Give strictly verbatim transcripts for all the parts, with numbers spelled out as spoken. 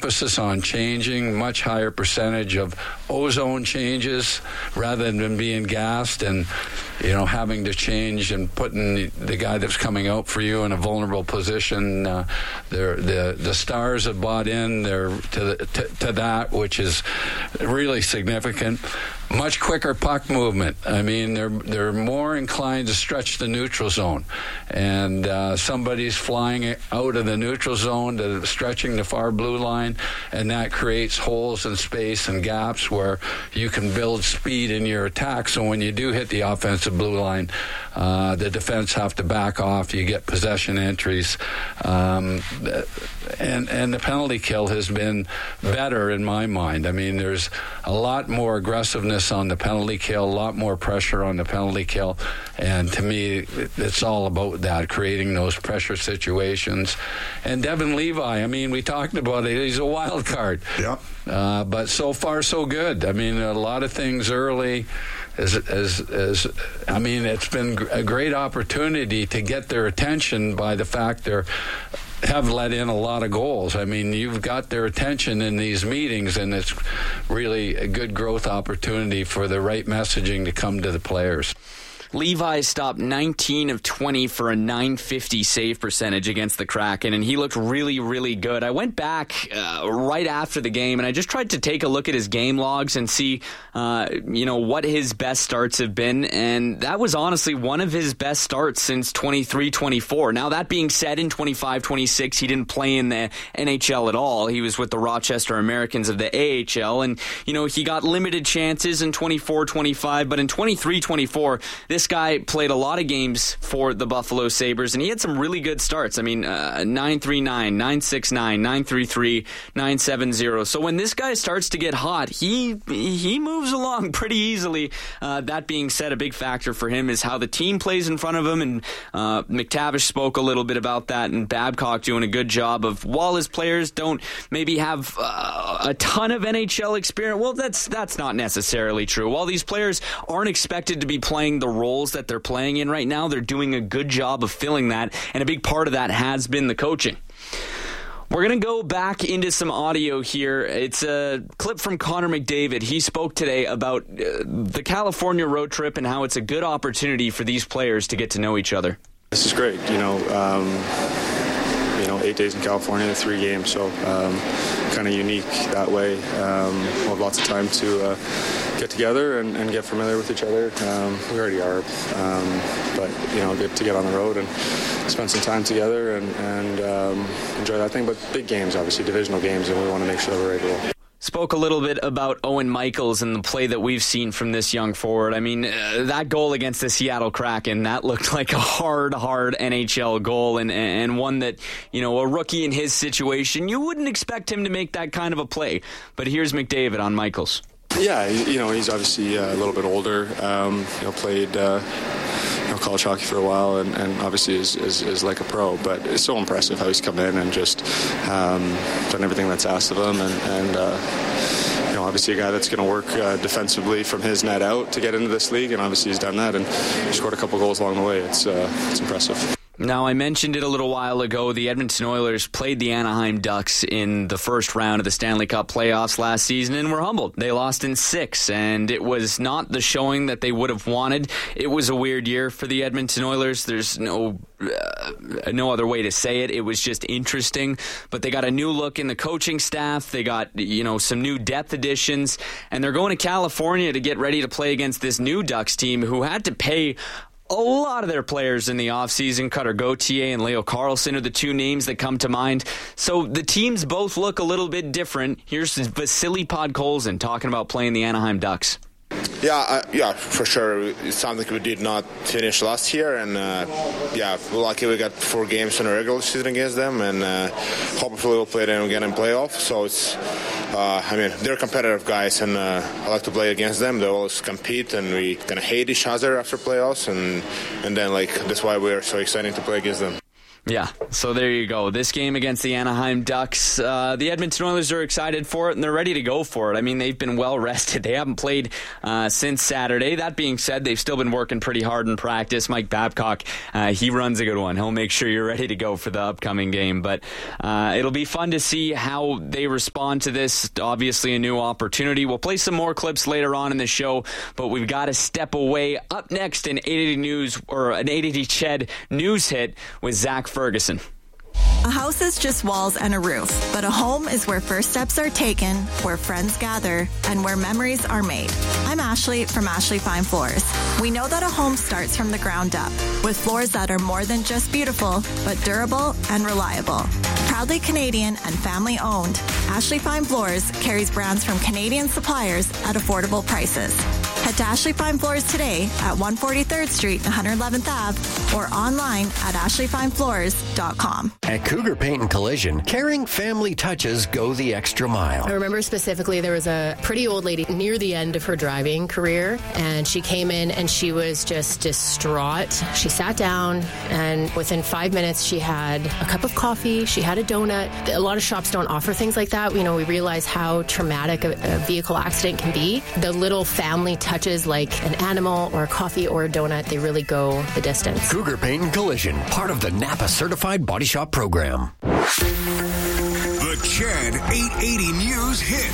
emphasis on changing, much higher percentage of ozone changes rather than being gassed and, you know, having to change and putting the, the guy that's coming out for you in a vulnerable position. Uh, the the Stars have bought in there to, the, to to that, which is really significant. Much quicker puck movement. I mean, they're they're more inclined to stretch the neutral zone, and uh, somebody's flying out of the neutral zone to stretching the far blue line, and that creates holes in space and gaps where you can build speed in your attack. So when you do hit the offensive blue line, uh, the defense have to back off. You get possession entries, um, and and the penalty kill has been better in my mind. I mean, there's a lot more aggressiveness on the penalty kill, a lot more pressure on the penalty kill, and to me it's all about that, creating those pressure situations. And Devon Levi, I mean, we talked about it, he's a wild card. Yeah. Uh, but so far so good. I mean, a lot of things early. As, as, as, I mean, it's been a great opportunity to get their attention by the fact they're have let in a lot of goals. I mean, you've got their attention in these meetings, and it's really a good growth opportunity for the right messaging to come to the players. Levi stopped nineteen of twenty for a nine fifty save percentage against the Kraken, and he looked really, really good. I went back uh, right after the game, and I just tried to take a look at his game logs and see, uh, you know, what his best starts have been, and that was honestly one of his best starts since twenty-three twenty-four. Now, that being said, in twenty-five twenty-six, he didn't play in the N H L at all. He was with the Rochester Americans of the A H L, and, you know, he got limited chances in twenty-four twenty-five, but in twenty-three twenty-four, this guy played a lot of games for the Buffalo Sabres, and he had some really good starts. I mean, uh, nine three nine, nine six nine, nine three three, nine seven zero. So when this guy starts to get hot, he he moves along pretty easily. Uh, that being said, a big factor for him is how the team plays in front of him, and uh, McTavish spoke a little bit about that, and Babcock doing a good job of, while his players don't maybe have uh, a ton of N H L experience, well, that's that's not necessarily true. While these players aren't expected to be playing the roles that they're playing in right now, they're doing a good job of filling that, and a big part of that has been the coaching. We're going to go back into some audio here. It's a clip from Connor McDavid. He spoke today about uh, the California road trip and how it's a good opportunity for these players to get to know each other. This is great, you know, um, you know, eight days in California, three games, so um, kind of unique that way. Um, we'll have lots of time to uh, get together and, and get familiar with each other. Um, we already are, um, but, you know, get to get on the road and spend some time together and, and um, enjoy that thing. But big games, obviously, divisional games, and we want to make sure that we're ready to roll. Spoke a little bit about Owen Michaels and the play that we've seen from this young forward. I mean, uh, that goal against the Seattle Kraken, that looked like a hard, hard N H L goal, and, and one that, you know, a rookie in his situation, you wouldn't expect him to make that kind of a play. But here's McDavid on Michaels. Yeah, you know, he's obviously uh, a little bit older, um, you know, played uh, you know, college hockey for a while, and, and obviously is, is, is like a pro, but it's so impressive how he's come in and just um, done everything that's asked of him, and, and uh, you know, obviously a guy that's going to work uh, defensively from his net out to get into this league, and obviously he's done that, and he scored a couple goals along the way. It's, uh, it's impressive. Now, I mentioned it a little while ago. The Edmonton Oilers played the Anaheim Ducks in the first round of the Stanley Cup playoffs last season and were humbled. They lost in six, and it was not the showing that they would have wanted. It was a weird year for the Edmonton Oilers. There's no uh, no other way to say it. It was just interesting. But they got a new look in the coaching staff. They got, you know, some new depth additions, and they're going to California to get ready to play against this new Ducks team who had to pay a lot of their players in the offseason. Cutter Gauthier and Leo Carlsson are the two names that come to mind. So the teams both look a little bit different. Here's Vasily Podkolzin talking about playing the Anaheim Ducks. Yeah, uh, yeah, for sure. It's something we did not finish last year, and uh, yeah, we're lucky we got four games in a regular season against them, and uh, hopefully we'll play them again in playoff. So it's, uh, I mean, they're competitive guys, and uh, I like to play against them. They always compete, and we kind of hate each other after playoffs, and and then like that's why we're so excited to play against them. Yeah, so there you go. This game against the Anaheim Ducks, uh, the Edmonton Oilers are excited for it, and they're ready to go for it. I mean, they've been well rested. They haven't played uh, since Saturday. That being said, they've still been working pretty hard in practice. Mike Babcock, uh, he runs a good one. He'll make sure you're ready to go for the upcoming game. But uh, it'll be fun to see how they respond to this. Obviously, a new opportunity. We'll play some more clips later on in the show, but we've got to step away. Up next, an eight eighty News, or an eight eighty C H E D news hit with Zach Ferguson. A house is just walls and a roof, but a home is where first steps are taken, where friends gather, and where memories are made. I'm Ashley from Ashley Fine Floors. We know that a home starts from the ground up, with floors that are more than just beautiful, but durable and reliable. Proudly Canadian and family owned, Ashley Fine Floors carries brands from Canadian suppliers at affordable prices. Head to Ashley Fine Floors today at one forty-third Street, one hundred eleventh Avenue, or online at ashley fine floors dot com. At Cougar Paint and Collision, caring family touches go the extra mile. I remember specifically there was a pretty old lady near the end of her driving career, and she came in and she was just distraught. She sat down, and within five minutes she had a cup of coffee, she had a donut. A lot of shops don't offer things like that. You know, we realize how traumatic a, a vehicle accident can be. The little family touches like an animal or a coffee or a donut, they really go the distance. Cougar Paint and Collision, part of the Napa Certified Body Shop program. The C H E D eight eighty News Hit.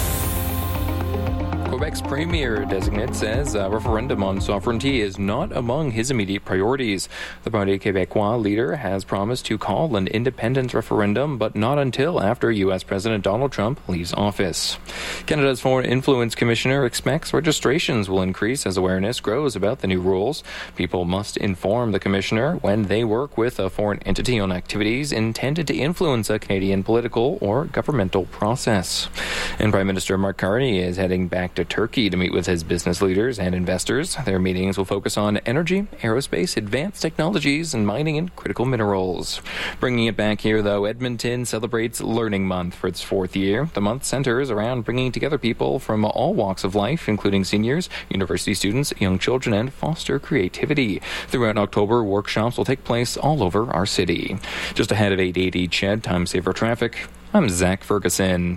Quebec's premier designate says a referendum on sovereignty is not among his immediate priorities. The Parti Québécois leader has promised to call an independence referendum, but not until after U S President Donald Trump leaves office. Canada's Foreign Influence Commissioner expects registrations will increase as awareness grows about the new rules. People must inform the commissioner when they work with a foreign entity on activities intended to influence a Canadian political or governmental process. And Prime Minister Mark Carney is heading back to Turkey to meet with his business leaders and investors. Their meetings will focus on energy, aerospace, advanced technologies, and mining and critical minerals. Bringing it back here, though, Edmonton celebrates Learning Month for its fourth year. The month centers around bringing together people from all walks of life, including seniors, university students, young children, and foster creativity. Throughout October, workshops will take place all over our city. Just ahead of eight eighty C H E D, Time Saver Traffic, I'm Zach Ferguson.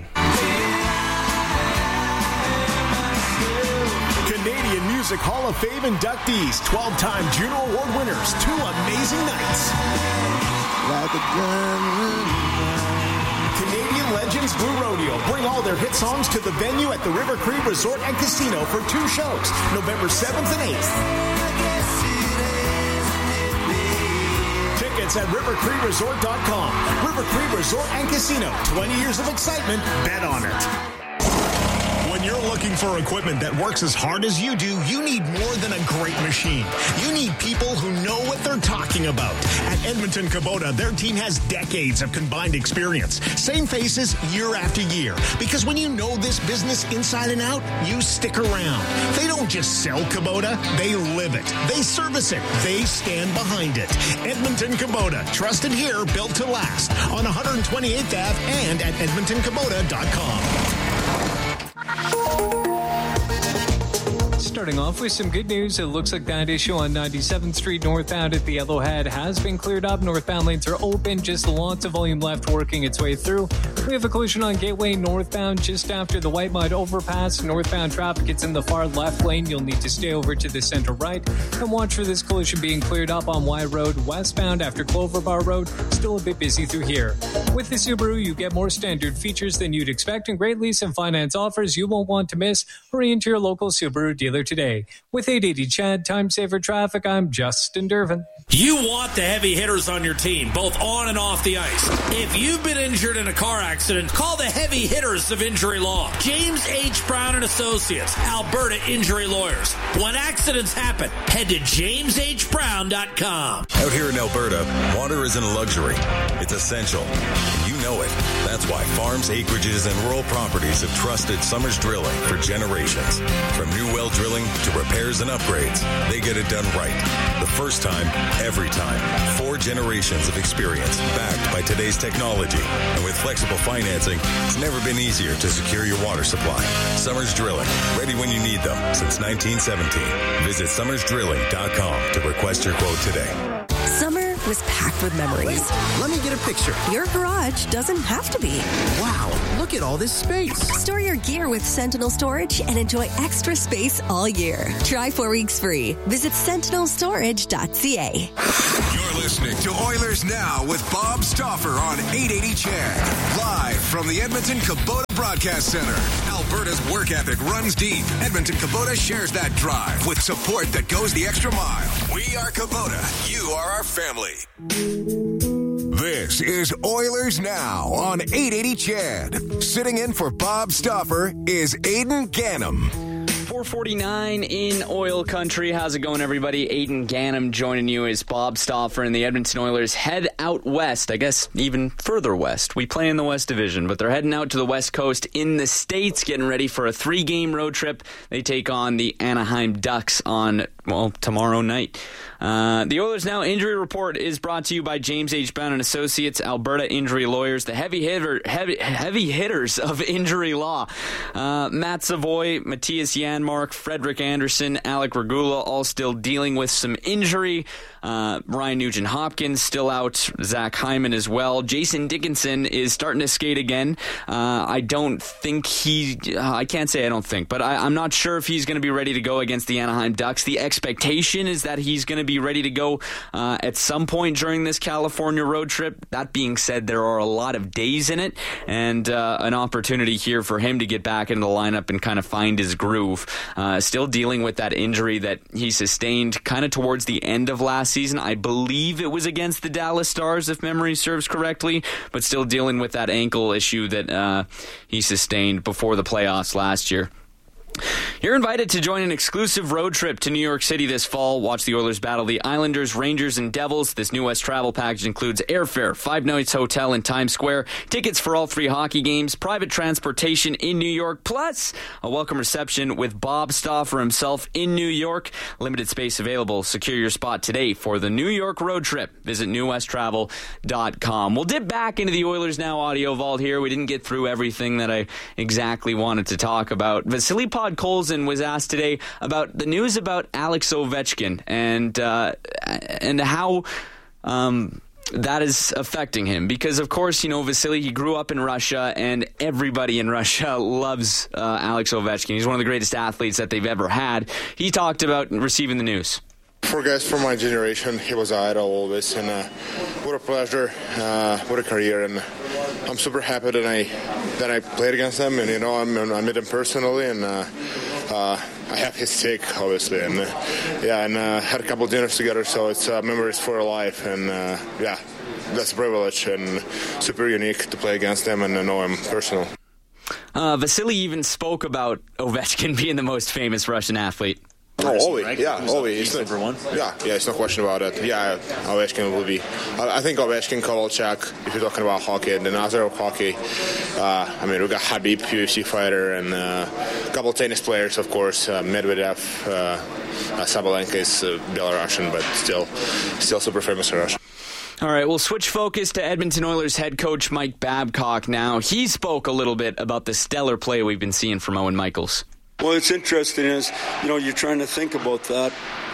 Music Hall of Fame inductees, twelve-time Juno Award winners, two amazing nights. Like a Canadian Legends Blue Rodeo bring all their hit songs to the venue at the River Cree Resort and Casino for two shows, November seventh and eighth. Tickets at river cree resort dot com. River Cree Resort and Casino, twenty years of excitement, bet on it. When you're looking for equipment that works as hard as you do, you need more than a great machine. You need people who know what they're talking about. At Edmonton Kubota, their team has decades of combined experience. Same faces year after year. Because when you know this business inside and out, you stick around. They don't just sell Kubota, they live it. They service it. They stand behind it. Edmonton Kubota, trusted here, built to last. On one twenty-eighth Avenue and at edmonton kubota dot com. Starting off with some good news, it looks like that issue on ninety-seventh Street northbound at the Yellowhead has been cleared up. Northbound lanes are open, just lots of volume left working its way through. We have a collision on Gateway northbound just after the White Mud overpass. Northbound traffic, it's in the far left lane. You'll need to stay over to the center right. And watch for this collision being cleared up on Y Road westbound after Clover Bar Road. Still a bit busy through here. With the Subaru, you get more standard features than you'd expect and great lease and finance offers you won't want to miss. Hurry into your local Subaru dealer today. With eight eighty C H E D, Time Saver Traffic, I'm Justin Dervin. You want the heavy hitters on your team, both on and off the ice. If you've been injured in a car accident, call the heavy hitters of Injury Law. James H. Brown and Associates, Alberta Injury Lawyers. When accidents happen, head to james h brown dot com. Out here in Alberta, water isn't a luxury. It's essential. And you know it. That's why farms, acreages, and rural properties have trusted Summers Drilling for generations. From new well drilling to repairs and upgrades, they get it done right. The first time, every time. Four generations of experience backed by today's technology. And with flexible financing, it's never been easier to secure your water supply. Summers Drilling, ready when you need them since nineteen seventeen. Visit summers drilling dot com to request your quote today. Summer was packed with memories. Wait, let me get a picture. Your garage doesn't have to be. Wow, look at all this space. Store your gear with Sentinel Storage and enjoy extra space all year. Try four weeks free. Visit sentinel storage dot c a. You're listening to Oilers Now with Bob Stauffer on eight eighty C H E D. Live from the Edmonton Kubota Broadcast Center. Alberta's work ethic runs deep. Edmonton Kubota shares that drive with support that goes the extra mile. We are Kubota. You are our family. This is Oilers Now on eight eighty C H E D. Sitting in for Bob Stauffer is Aidan Gannam. four forty-nine in Oil Country. How's it going, everybody? Aidan Gannam joining you as Bob Stauffer and the Edmonton Oilers head out west. I guess even further west. We play in the West Division, but they're heading out to the West Coast in the States, getting ready for a three-game road trip. They take on the Anaheim Ducks on, well, tomorrow night. Uh, the Oilers Now injury report is brought to you by James H. Brown and Associates, Alberta Injury Lawyers, the heavy hitter, heavy, heavy hitters of injury law. Uh, Matt Savoy, Matthias Janmark, Frederick Anderson, Alec Regula, all still dealing with some injury. Uh, Ryan Nugent-Hopkins still out. Zach Hyman as well. Jason Dickinson is starting to skate again. Uh, I don't think he... Uh, I can't say I don't think, but I, I'm not sure if he's going to be ready to go against the Anaheim Ducks. The expectation is that he's going to be ready to go uh, at some point during this California road trip. That being said, there are a lot of days in it, and uh, an opportunity here for him to get back into the lineup and kind of find his groove. Uh, still dealing with that injury that he sustained kind of towards the end of last season. I believe it was against the Dallas Stars, if memory serves correctly, but still dealing with that ankle issue that uh, he sustained before the playoffs last year. You're invited to join an exclusive road trip to New York City this fall. Watch the Oilers battle the Islanders, Rangers, and Devils. This New West travel package includes airfare, five nights hotel in Times Square, tickets for all three hockey games, private transportation in New York, plus a welcome reception with Bob Stauffer himself in New York. Limited space available. Secure your spot today for the New York road trip. Visit new west travel dot com. We'll dip back into the Oilers Now audio vault here. We didn't get through everything that I exactly wanted to talk about. Vasily Podkolzin was asked today about the news about Alex Ovechkin and uh, and how um, that is affecting him. Because, of course, you know, Vasily, he grew up in Russia, and everybody in Russia loves uh, Alex Ovechkin. He's one of the greatest athletes that they've ever had. He talked about receiving the news. For guys from my generation, he was an idol always, and uh, what a pleasure, uh, what a career, and I'm super happy that I that I played against him, and you know I'm, I met him personally, and uh, uh, I have his stick, obviously, and uh, yeah, and uh, had a couple dinners together, so it's uh, memories for life, and uh, yeah, that's a privilege and super unique to play against him and know him personally. Uh, Vasily even spoke about Ovechkin being the most famous Russian athlete. Oh, always, yeah, always. It's number one. Yeah, yeah, it's no question about it. Yeah, Ovechkin will be. I, I think Ovechkin, Kovalchuk, if you're talking about hockey, the Nazarov hockey. Uh, I mean, we got Khabib, U F C fighter, and uh, a couple of tennis players, of course. Uh, Medvedev, uh, uh, Sabalenka is uh, Belarusian, but still, still super famous in Russia. All right, we'll switch focus to Edmonton Oilers head coach Mike Babcock now. He spoke a little bit about the stellar play we've been seeing from Owen Michaels. Well, it's interesting is, you know, you're trying to think about that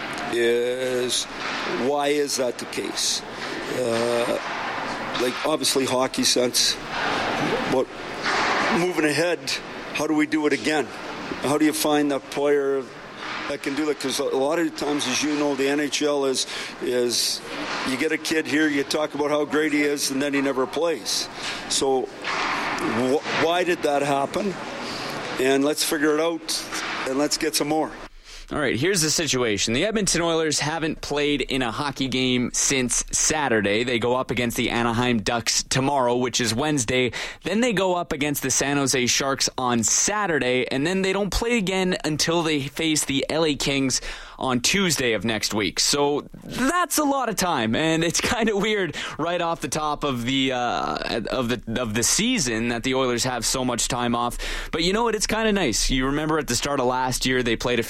is why is that the case? Uh, like, obviously, hockey sense, but moving ahead, how do we do it again? How do you find that player that can do that? Because a lot of times, as you know, the N H L is, is you get a kid here, you talk about how great he is, and then he never plays. So wh- why did that happen? And let's figure it out, and let's get some more. All right, here's the situation. The Edmonton Oilers haven't played in a hockey game since Saturday. They go up against the Anaheim Ducks tomorrow, which is Wednesday. Then they go up against the San Jose Sharks on Saturday, and then they don't play again until they face the L A Kings on Tuesday of next week. So that's a lot of time, and it's kind of weird right off the top of the uh, of the of the season that the Oilers have so much time off. But you know what? It's kind of nice. You remember at the start of last year, they played a few games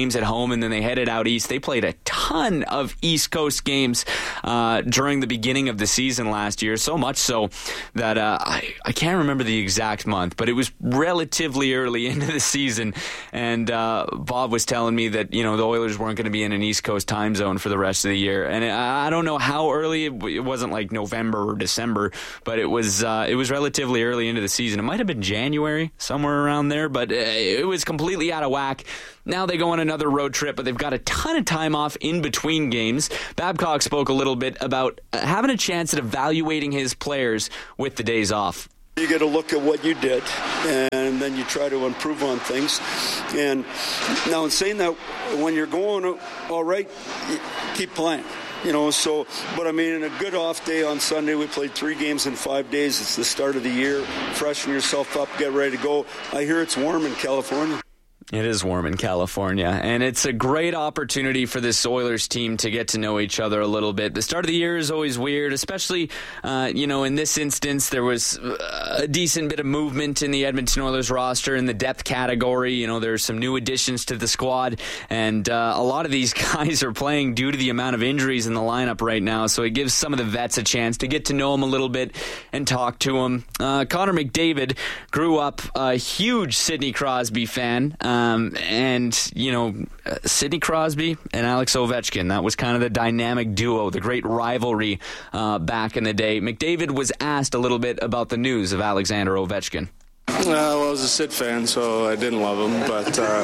games at home, and then they headed out east. They played a ton of East Coast games uh, during the beginning of the season last year, so much so that uh, I, I can't remember the exact month, but it was relatively early into the season, and uh, Bob was telling me that, you know, the Oilers weren't going to be in an East Coast time zone for the rest of the year. And I, I don't know how early. It wasn't like November or December, but it was uh, it was relatively early into the season. It might have been January, somewhere around there, but it was completely out of whack. Now they go on another road trip, but they've got a ton of time off in between games. Babcock spoke a little bit about having a chance at evaluating his players with the days off. You got to look at what you did, and then you try to improve on things. And now, in saying that, when you're going all right, keep playing. You know, so, but I mean, in a good off day on Sunday, we played three games in five days. It's the start of the year. Freshen yourself up, get ready to go. I hear it's warm in California. It is warm in California, and it's a great opportunity for this Oilers team to get to know each other a little bit. The start of the year is always weird, especially, uh, you know, in this instance, there was a decent bit of movement in the Edmonton Oilers roster in the depth category. You know, there's some new additions to the squad, and uh, a lot of these guys are playing due to the amount of injuries in the lineup right now, so it gives some of the vets a chance to get to know them a little bit and talk to them. Uh, Connor McDavid grew up a huge Sidney Crosby fan. Um, Um, and, you know, uh, Sidney Crosby and Alex Ovechkin, that was kind of the dynamic duo, the great rivalry uh, back in the day. McDavid was asked a little bit about the news of Alexander Ovechkin. Uh, well, I was a Sid fan, so I didn't love him, but uh,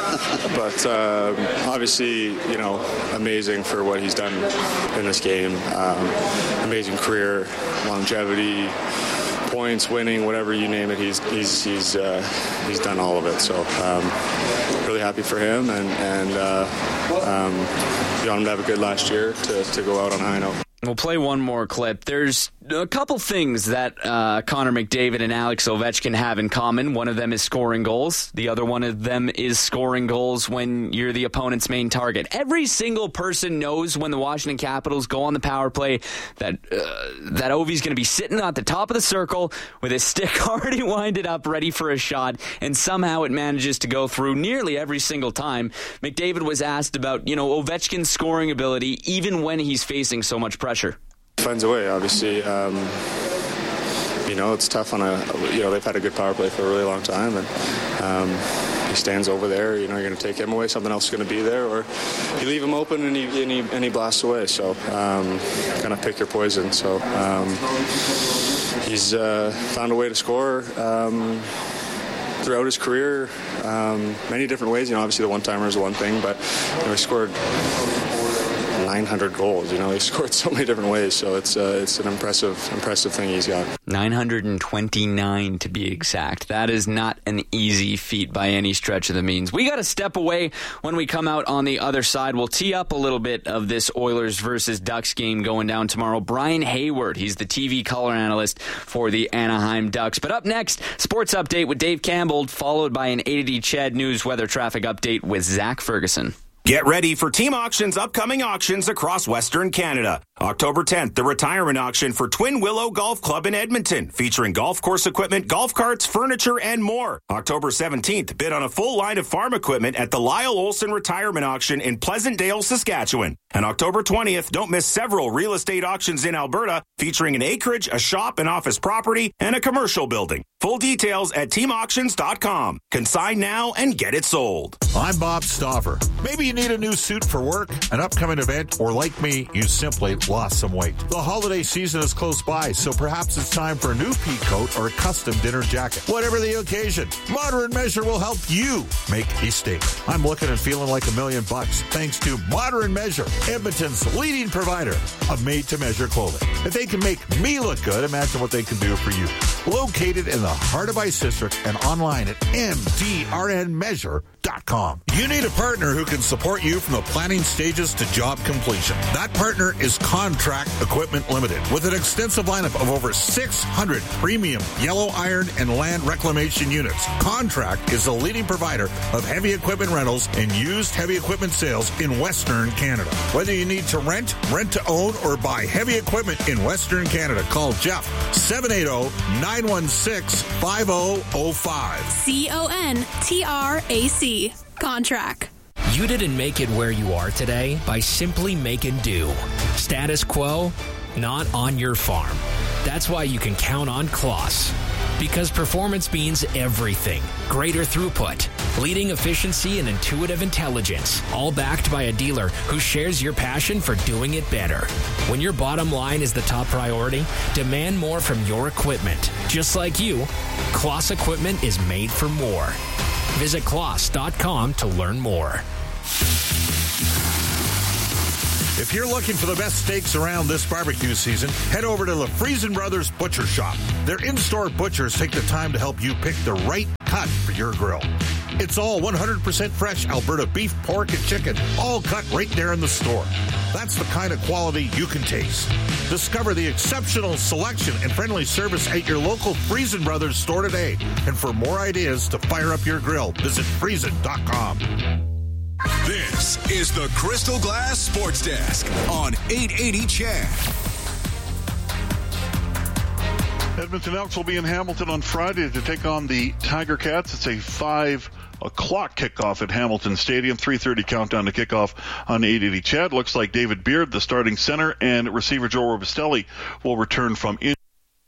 but uh, obviously, you know, amazing for what he's done in this game. Um, amazing career, longevity, points, winning, whatever you name it, he's he's he's uh, he's done all of it. So um, really happy for him, and and uh, um, you want him to have a good last year to to go out on a high note. We'll play one more clip. There's a couple things that uh, Connor McDavid and Alex Ovechkin have in common. One of them is scoring goals. The other one of them is scoring goals when you're the opponent's main target. Every single person knows when the Washington Capitals go on the power play that uh, that Ovi's going to be sitting at the top of the circle with his stick already winded up, ready for a shot, and somehow it manages to go through nearly every single time. McDavid was asked about, you know, Ovechkin's scoring ability even when he's facing so much pressure. Pressure. Finds a way, obviously. Um, you know, it's tough on a, you know, they've had a good power play for a really long time, and um, he stands over there. You know, you're going to take him away, something else is going to be there, or you leave him open and he, and he, and he blasts away. So, um, kind of pick your poison. So, um, he's uh, found a way to score um, throughout his career, um, many different ways. You know, obviously the one-timer is one thing, but you know, he scored nine hundred goals. You know, he scored so many different ways. So it's uh, it's an impressive, impressive thing he's got. nine hundred twenty-nine to be exact. That is not an easy feat by any stretch of the means. We got to step away. When we come out on the other side, we'll tee up a little bit of this Oilers versus Ducks game going down tomorrow. Brian Hayward, he's the T V color analyst for the Anaheim Ducks. But up next, sports update with Dave Campbell, followed by an A to D Ched News weather traffic update with Zach Ferguson. Get ready for Team Auction's upcoming auctions across Western Canada. October tenth, the retirement auction for Twin Willow Golf Club in Edmonton, featuring golf course equipment, golf carts, furniture, and more. October seventeenth, bid on a full line of farm equipment at the Lyle Olson Retirement Auction in Pleasantdale, Saskatchewan. And October twentieth, don't miss several real estate auctions in Alberta, featuring an acreage, a shop, an office property, and a commercial building. Full details at team auctions dot com. Consign now and get it sold. I'm Bob Stauffer. Maybe you need a new suit for work, an upcoming event, or like me, you simply lost some weight. The holiday season is close by, so perhaps it's time for a new pea coat or a custom dinner jacket. Whatever the occasion, Moderate Measure will help you make a statement. I'm looking and feeling like a million bucks thanks to Moderate Measure, Edmonton's leading provider of made-to-measure clothing. If they can make me look good, imagine what they can do for you. Located in the heart of Ice District and online at m d r n measure dot com. You need a partner who can support you from the planning stages to job completion. That partner is Contract Equipment Limited, with an extensive lineup of over six hundred premium yellow iron and land reclamation units. Contract is the leading provider of heavy equipment rentals and used heavy equipment sales in Western Canada. Whether you need to rent, rent to own, or buy heavy equipment in Western Canada, call Jeff seven eight zero, nine one six, five zero zero five. C O N T R A C. Contract. You didn't make it where you are today by simply making do. Status quo, not on your farm. That's why you can count on Kloss. Because performance means everything. Greater throughput, leading efficiency, and intuitive intelligence. All backed by a dealer who shares your passion for doing it better. When your bottom line is the top priority, demand more from your equipment. Just like you, Kloss equipment is made for more. Visit kloss dot com to learn more. If you're looking for the best steaks around this barbecue season, head over to the Friesen Brothers Butcher Shop. Their in-store butchers take the time to help you pick the right cut for your grill. It's all one hundred percent fresh Alberta beef, pork, and chicken, all cut right there in the store. That's the kind of quality you can taste. Discover the exceptional selection and friendly service at your local Friesen Brothers store today. And for more ideas to fire up your grill, visit friesen dot com. This is the Crystal Glass Sports Desk on eight eighty C H E D. Edmonton Elks will be in Hamilton on Friday to take on the Tiger Cats. It's a five o'clock kickoff at Hamilton Stadium. three thirty countdown to kickoff on eight eighty C H E D. Looks like David Beard, the starting center, and receiver Joe Robustelli will return from injury.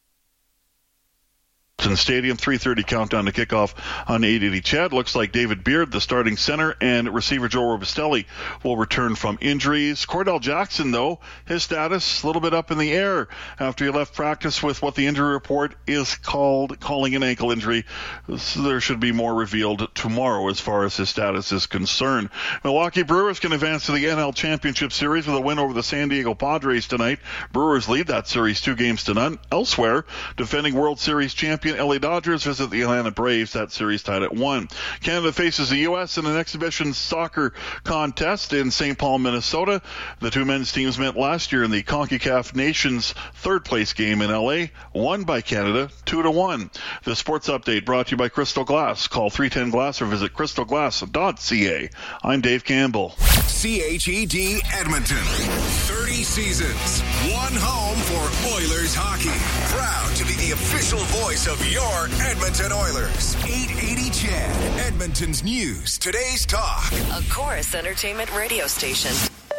Stadium, three thirty countdown to kickoff on eight eighty C H E D. Looks like David Beard, the starting center, and receiver Joe Robustelli will return from injuries. Cordell Jackson, though, his status a little bit up in the air after he left practice with what the injury report is called calling an ankle injury. So there should be more revealed tomorrow as far as his status is concerned. Milwaukee Brewers can advance to the N L Championship Series with a win over the San Diego Padres tonight. Brewers lead that series two games to none. Elsewhere, defending World Series champion L A Dodgers visit the Atlanta Braves. That series tied at one. Canada faces the U S in an exhibition soccer contest in Saint Paul, Minnesota. The two men's teams met last year in the CONCACAF Nations third place game in L A, won by Canada two to one. The sports update brought to you by Crystal Glass. Call three ten glass or visit crystal glass dot c a. I'm Dave Campbell. C H E D Edmonton. thirty seasons. One home for Oilers hockey. Proud to be the official voice of your Edmonton Oilers. eight eighty C H E D. Edmonton's news. Today's talk. A Chorus Entertainment radio station.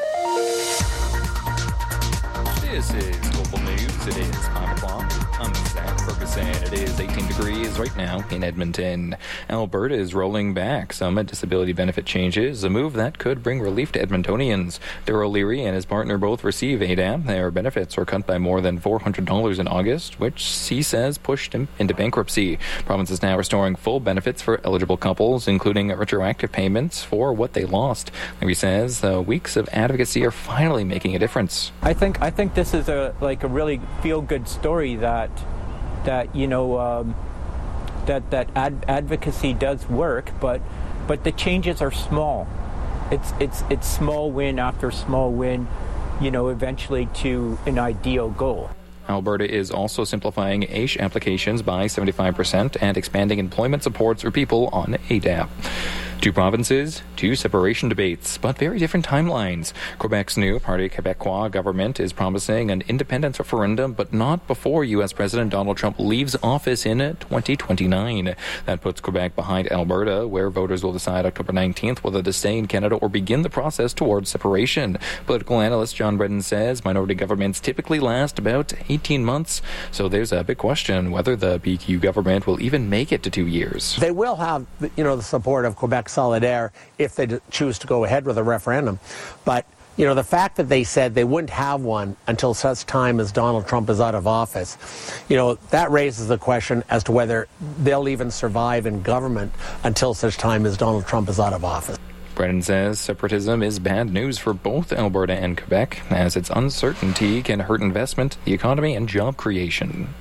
This is local news. It is five o'clock. I'm Zach Ferguson. It is eighteen degrees right now in Edmonton. Alberta is rolling back some disability benefit changes, a move that could bring relief to Edmontonians. Darryl Leary and his partner both receive A D A. Their benefits were cut by more than four hundred dollars in August, which he says pushed him into bankruptcy. Province is now restoring full benefits for eligible couples, including retroactive payments for what they lost. Leary says uh, weeks of advocacy are finally making a difference. I think I think this is a like a really feel-good story that that you know um, that that ad- advocacy does work, but but the changes are small. It's it's it's small win after small win, you know, eventually to an ideal goal. Alberta is also simplifying A I S H applications by seventy-five percent and expanding employment supports for people on A D A P. Two provinces, two separation debates, but very different timelines. Quebec's new Parti Québécois government is promising an independence referendum, but not before U S President Donald Trump leaves office in twenty twenty-nine. That puts Quebec behind Alberta, where voters will decide October nineteenth whether to stay in Canada or begin the process towards separation. Political analyst John Bredin says minority governments typically last about eighteen months, so there's a big question whether the P Q government will even make it to two years. They will have, you know, the support of Quebec Solidaire if they choose to go ahead with a referendum. But, you know, the fact that they said they wouldn't have one until such time as Donald Trump is out of office, you know, that raises the question as to whether they'll even survive in government until such time as Donald Trump is out of office. Brennan says separatism is bad news for both Alberta and Quebec, as its uncertainty can hurt investment, the economy, and job creation.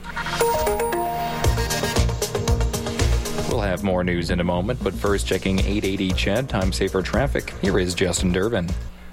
We'll have more news in a moment, but first checking eight eighty C H E D time saver traffic. Here is Justin Durbin.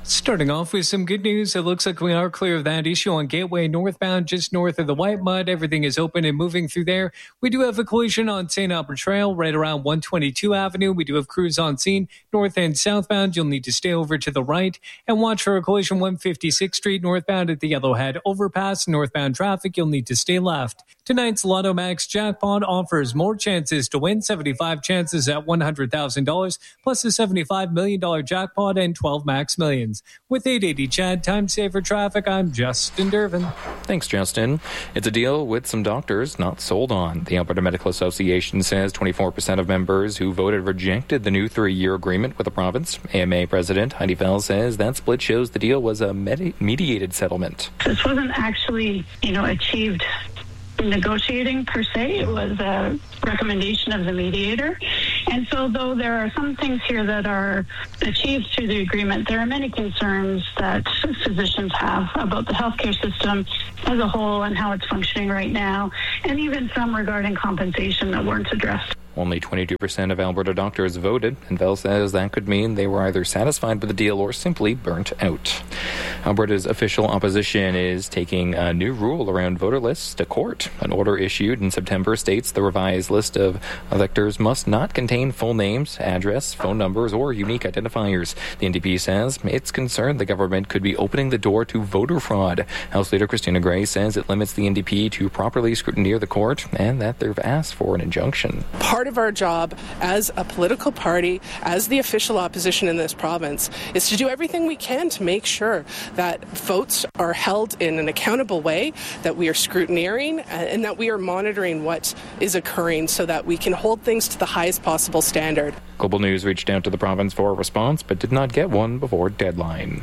Starting off with some good news, it looks like we are clear of that issue on Gateway northbound, just north of the White Mud. Everything is open and moving through there. We do have a collision on Saint Albert Trail right around one twenty-two Avenue. We do have crews on scene north and southbound. You'll need to stay over to the right and watch for a collision one fifty-sixth Street northbound at the Yellowhead Overpass. Northbound traffic, you'll need to stay left. Tonight's Lotto Max jackpot offers more chances to win, seventy-five chances at one hundred thousand dollars, plus a seventy-five million dollars jackpot and twelve Max Millions. With eight eighty Chad, time saver traffic, I'm Justin Dervin. Thanks, Justin. It's a deal with some doctors not sold on. The Alberta Medical Association says twenty-four percent of members who voted rejected the new three-year agreement with the province. A M A President Heidi Fell says that split shows the deal was a medi- mediated settlement. This wasn't actually, you know, achieved negotiating per se. It was a recommendation of the mediator. And so though there are some things here that are achieved through the agreement, there are many concerns that physicians have about the healthcare system as a whole and how it's functioning right now, and even some regarding compensation that weren't addressed. Only twenty-two percent of Alberta doctors voted, and Bell says that could mean they were either satisfied with the deal or simply burnt out. Alberta's official opposition is taking a new rule around voter lists to court. An order issued in September states the revised list of electors must not contain full names, address, phone numbers, or unique identifiers. The N D P says it's concerned the government could be opening the door to voter fraud. House Leader Christina Gray says it limits the N D P to properly scrutineer the court and that they've asked for an injunction. Part of our job as a political party, as the official opposition in this province, is to do everything we can to make sure that votes are held in an accountable way, that we are scrutineering, and that we are monitoring what is occurring so that we can hold things to the highest possible standard. Global News reached out to the province for a response, but did not get one before deadline.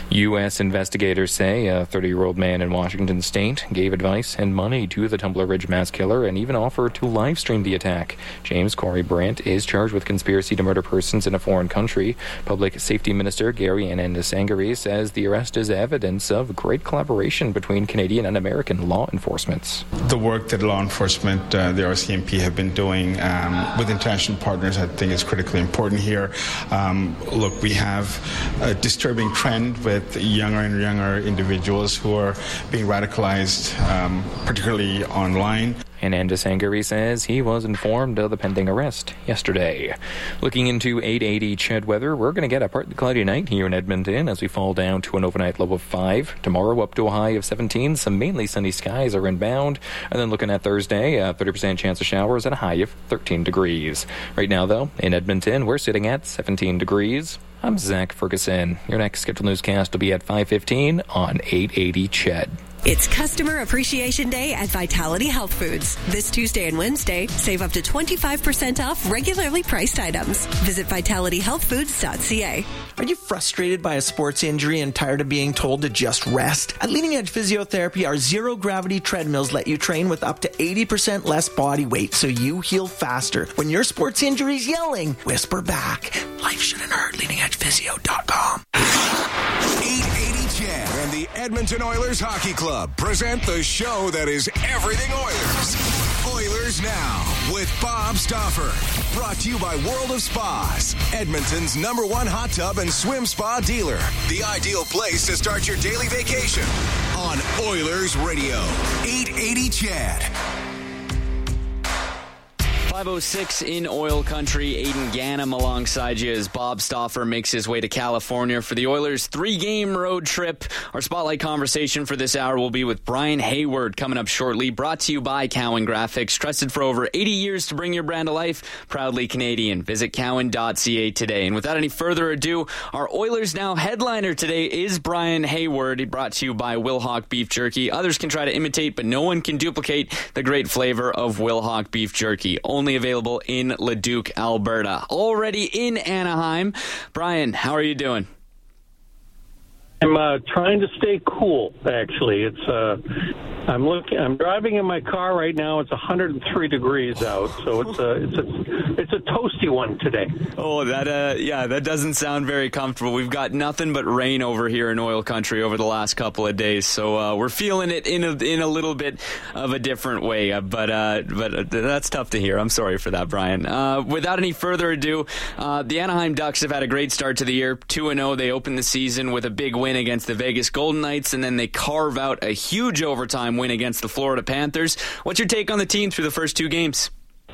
U S investigators say a thirty-year-old man in Washington state gave advice and money to the Tumbler Ridge mass killer and even offered to live stream the attack. James Corey Brandt is charged with conspiracy to murder persons in a foreign country. Public Safety Minister Gary Anandasangari says the arrest is evidence of great collaboration between Canadian and American law enforcement. The work that law enforcement, uh, the R C M P, have been doing um, with international partners, I think is critically important here. Um, look, we have a disturbing trend with younger and younger individuals who are being radicalized, um, particularly online. Anandasangari says he was informed of the pending arrest yesterday. Looking into eight eighty Ched weather, we're going to get a partly cloudy night here in Edmonton as we fall down to an overnight low of five. Tomorrow up to a high of seventeen. Some mainly sunny skies are inbound. And then looking at Thursday, a thirty percent chance of showers and a high of thirteen degrees. Right now, though, in Edmonton, we're sitting at seventeen degrees. I'm Zach Ferguson. Your next scheduled newscast will be at five fifteen on eight eighty Ched. It's Customer Appreciation Day at Vitality Health Foods. This Tuesday and Wednesday, save up to twenty-five percent off regularly priced items. Visit vitality health foods dot c a. Are you frustrated by a sports injury and tired of being told to just rest? At Leading Edge Physiotherapy, our zero-gravity treadmills let you train with up to eighty percent less body weight so you heal faster. When your sports injury's yelling, whisper back. Life shouldn't hurt. leading edge physio dot com. eight eighty Chad and the Edmonton Oilers Hockey Club present the show that is everything Oilers. Oilers Now with Bob Stauffer. Brought to you by World of Spas, Edmonton's number one hot tub and swim spa dealer. The ideal place to start your daily vacation on Oilers Radio. eight eighty Chad. five oh six in oil country. Aiden Gannam alongside you as Bob Stauffer makes his way to California for the Oilers' three-game road trip. Our spotlight conversation for this hour will be with Brian Hayward coming up shortly. Brought to you by Cowan Graphics, trusted for over eighty years to bring your brand to life. Proudly Canadian. Visit cowan dot c a today. And without any further ado, our Oilers Now headliner today is Brian Hayward, brought to you by Wilhauk Beef Jerky. Others can try to imitate, but no one can duplicate the great flavor of Wilhauk Beef Jerky. Only available in Leduc, Alberta. Already in Anaheim. Brian, how are you doing? I'm uh, trying to stay cool, actually. It's uh, I'm looking. I'm driving in my car right now. It's one hundred three degrees out, so it's a it's a it's a toasty one today. Oh, that uh, yeah, that doesn't sound very comfortable. We've got nothing but rain over here in oil country over the last couple of days, so uh, we're feeling it in a in a little bit of a different way. Uh, but uh, but uh, that's tough to hear. I'm sorry for that, Brian. Uh, without any further ado, uh, the Anaheim Ducks have had a great start to the year. two and oh. They opened the season with a big win against the Vegas Golden Knights, and then they carve out a huge overtime win against the Florida Panthers. What's your take on the team through the first two games?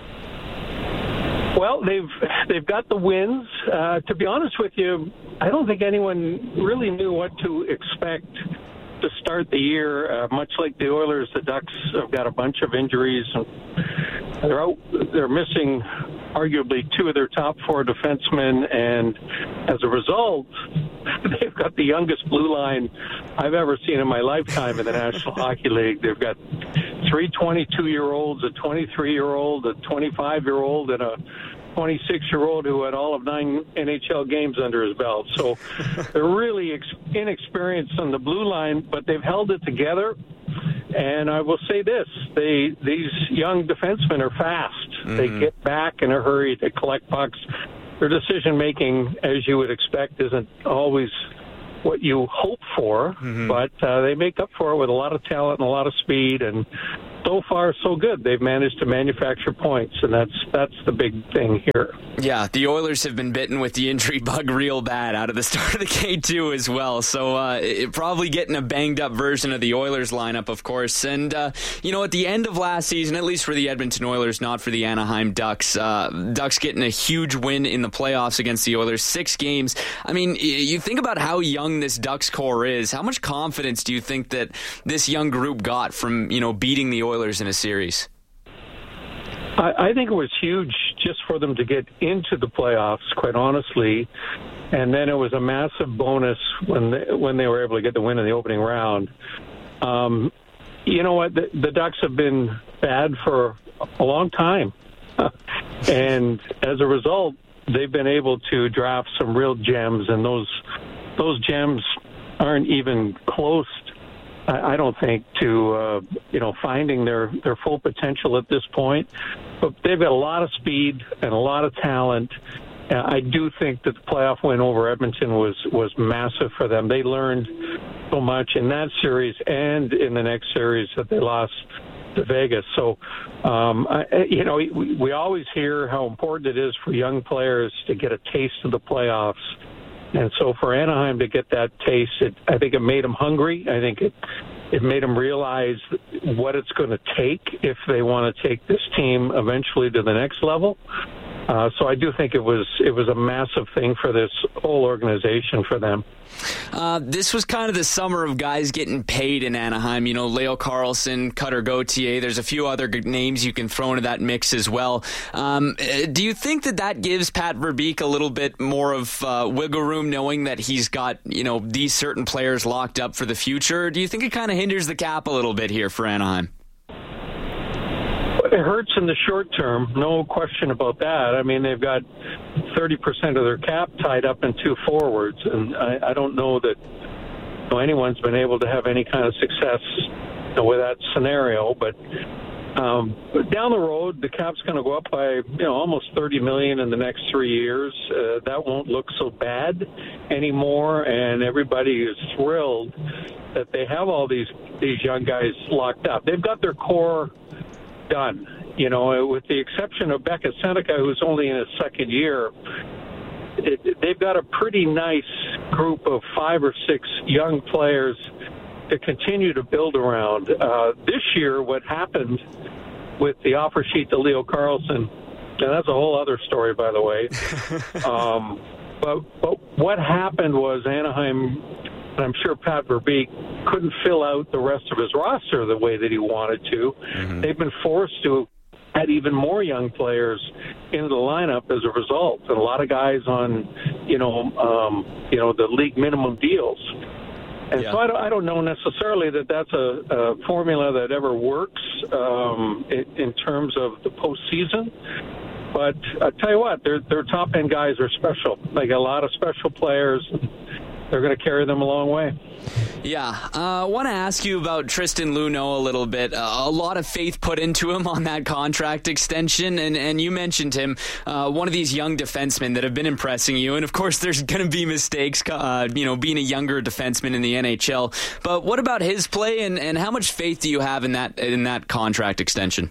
Well, they've they've got the wins. Uh, to be honest with you, I don't think anyone really knew what to expect to start the year. Uh, much like the Oilers, the Ducks have got a bunch of injuries. They're out, they're missing arguably two of their top four defensemen, and as a result, they've got the youngest blue line I've ever seen in my lifetime in the National Hockey League. They've got three twenty-two-year-olds, a twenty-three-year-old, a twenty-five-year-old, and a twenty-six-year-old who had all of nine N H L games under his belt. So they're really ex- inexperienced on the blue line, but they've held it together. And I will say this, they these young defensemen are fast. Mm-hmm. They get back in a hurry. They collect pucks. Their decision-making, as you would expect, isn't always what you hope for, mm-hmm. but uh, they make up for it with a lot of talent and a lot of speed, and so far so good. They've managed to manufacture points, and that's that's the big thing here. Yeah, the Oilers have been bitten with the injury bug real bad out of the start of the K two as well, so uh, it, probably getting a banged-up version of the Oilers lineup, of course. And, uh, you know, at the end of last season, at least for the Edmonton Oilers, not for the Anaheim Ducks, uh, Ducks getting a huge win in the playoffs against the Oilers, six games. I mean, you think about how young this Ducks core is. How much confidence do you think that this young group got from, you know, beating the Oilers in a series? I, I think it was huge just for them to get into the playoffs, quite honestly. And then it was a massive bonus when they, when they were able to get the win in the opening round. Um, you know what? The, the Ducks have been bad for a long time. And as a result, they've been able to draft some real gems, and those those gems aren't even close, I don't think, to uh, you know finding their, their full potential at this point. But they've got a lot of speed and a lot of talent. Uh, I do think that the playoff win over Edmonton was, was massive for them. They learned so much in that series and in the next series that they lost to Vegas. So, um, I, you know, we, we always hear how important it is for young players to get a taste of the playoffs. And so for Anaheim to get that taste, it, I think it made them hungry. I think it it made them realize what it's going to take if they want to take this team eventually to the next level. Uh, so I do think it was it was a massive thing for this whole organization for them. Uh, this was kind of the summer of guys getting paid in Anaheim. You know, Leo Carlsson, Cutter Gauthier. There's a few other good names you can throw into that mix as well. Um, do you think that that gives Pat Verbeek a little bit more of uh, wiggle room, knowing that he's got, you know, these certain players locked up for the future? Or do you think it kind of hinders the cap a little bit here for Anaheim? It hurts in the short term, no question about that. I mean, they've got thirty percent of their cap tied up in two forwards, and I, I don't know that you know, anyone's been able to have any kind of success you know, with that scenario. But, um, but down the road, the cap's going to go up by you know almost thirty million dollars in the next three years. Uh, that won't look so bad anymore, and everybody is thrilled that they have all these these young guys locked up. They've got their core done, you know, with the exception of Beckett Seneca, who's only in his second year. It, it, they've got a pretty nice group of five or six young players to continue to build around. Uh, this year, what happened with the offer sheet to Leo Carlsson, and that's a whole other story, by the way. um, but, but what happened was Anaheim, and I'm sure Pat Verbeek, couldn't fill out the rest of his roster the way that he wanted to. Mm-hmm. They've been forced to add even more young players into the lineup as a result, and a lot of guys on, you know, um, you know, the league minimum deals. And yeah. so I don't, I don't know necessarily that that's a, a formula that ever works um, in, in terms of the postseason. But I tell you what, their their top end guys are special. They got a lot of special players. they're going to carry them a long way. Yeah, uh, I want to ask you about Tristan Luneau a little bit. Uh, a lot of faith put into him on that contract extension, and, and you mentioned him, uh, one of these young defensemen that have been impressing you. And of course, there's going to be mistakes, uh, you know, being a younger defenseman in the N H L. But what about his play, and, and how much faith do you have in that in that contract extension?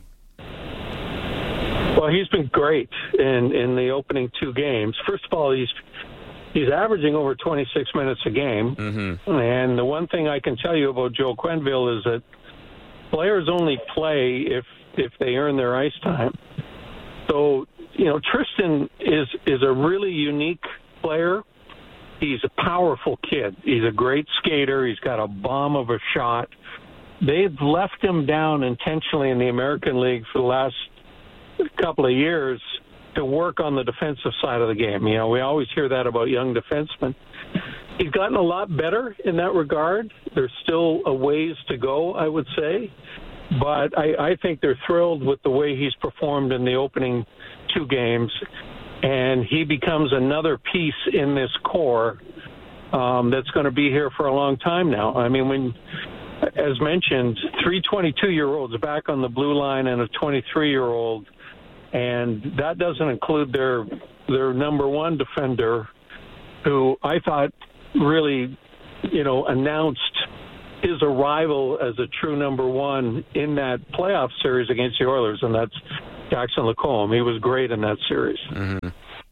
Well, he's been great in in the opening two games. First of all, he's He's averaging over twenty-six minutes a game. Mm-hmm. And the one thing I can tell you about Joe Quenneville is that players only play if if they earn their ice time. So, you know, Tristan is is a really unique player. He's a powerful kid. He's a great skater. He's got a bomb of a shot. They've left him down intentionally in the American League for the last couple of years to work on the defensive side of the game. You know, we always hear that about young defensemen. He's gotten a lot better in that regard. There's still a ways to go, I would say. But I, I think they're thrilled with the way he's performed in the opening two games. And he becomes another piece in this core um, that's going to be here for a long time now. I mean, when, as mentioned, three twenty-two-year-olds back on the blue line and a twenty-three-year-old, and that doesn't include their their number one defender, who I thought really, you know, announced his arrival as a true number one in that playoff series against the Oilers, and that's Jackson Lacombe. He was great in that series. Mm-hmm.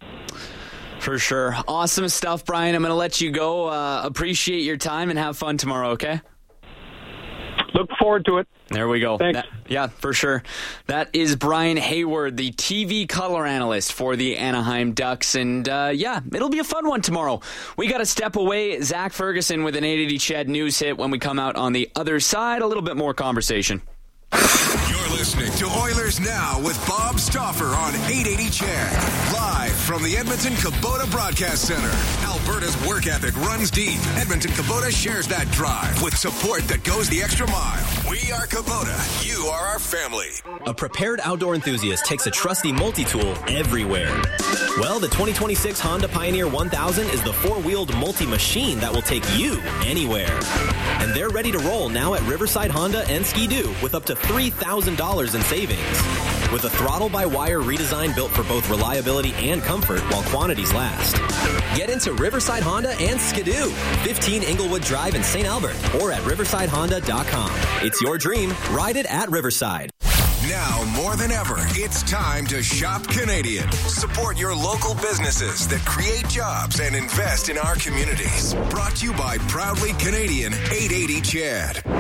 For sure. Awesome stuff, Brian. I'm going to let you go. Uh, appreciate your time and have fun tomorrow, okay? Look forward to it. There we go. Thanks. That, yeah, for sure. That is Brian Hayward, the T V color analyst for the Anaheim Ducks. And uh, yeah, it'll be a fun one tomorrow. We got to step away. Zach Ferguson with an eight eighty C H E D news hit. When we come out on the other side, a little bit more conversation. You're listening to Oilers Now with Bob Stauffer on eight eighty C H E D. Live from the Edmonton Kubota Broadcast Center. Alberta's work ethic runs deep. Edmonton Kubota shares that drive with support that goes the extra mile. We are Kubota. You are our family. A prepared outdoor enthusiast takes a trusty multi-tool everywhere. Well, the twenty twenty-six Honda Pioneer one thousand is the four-wheeled multi-machine that will take you anywhere. And they're ready to roll now at Riverside Honda and Ski-Doo with up to three thousand dollars in savings. With a throttle-by-wire redesign built for both reliability and comfort while quantities last. Get into Riverside Honda and Ski-Doo, fifteen Inglewood Drive in Saint Albert, or at riverside honda dot com. It's your dream. Ride it at Riverside. Now more than ever, it's time to shop Canadian. Support your local businesses that create jobs and invest in our communities. Brought to you by Proudly Canadian eight eighty C H E D.